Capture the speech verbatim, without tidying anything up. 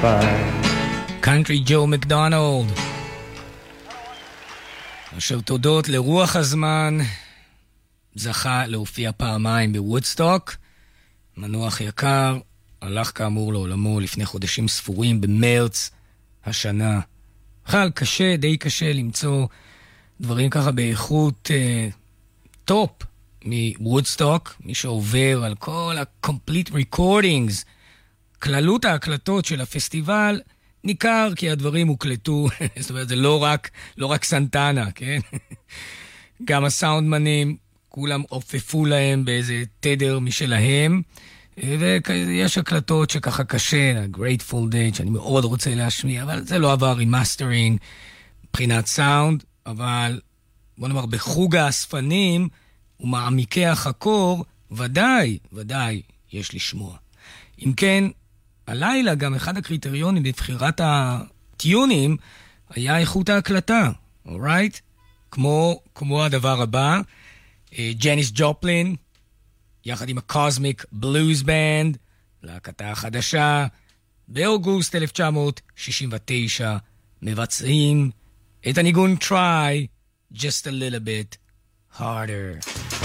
קאנטרי ג'ו מקדונלד, אשר תודות לרוח הזמן זכה להופיע פעמיים בוודסטוק. מנוח יקר, הלך כאמור לעולמו לפני חודשים ספורים במרץ השנה. בכלל קשה, די קשה למצוא דברים ככה באיכות אה, טופ מוודסטוק. מי שעובר על כל ה-complete recordings, כללות ההקלטות של הפסטיבל, ניכר כי הדברים הוקלטו, זאת אומרת, זה לא רק, לא רק סנטנה, כן? גם הסאונדמנים, כולם עופפו להם באיזה תדר משלהם, ויש הקלטות שככה קשה, Grateful Dead, שאני מאוד רוצה להשמיע, אבל זה לא עבר רימאסטרינג מבחינת סאונד, אבל בוא נאמר, בחוג האספנים ומעמיקי החקור, ודאי, ודאי יש לשמוע. אם כן, הלילה גם אחד הקריטריונים בבחירת הטיונים היה איכות ההקלטה, alright? כמו, כמו הדבר הבא, ג'ניס ג'ופלין, יחד עם הקוסמיק בלוז בנד, להקתה החדשה, באוגוסט אלף תשע מאות שישים ותשע, מבצעים את הניגון Try Just a Little Bit Harder.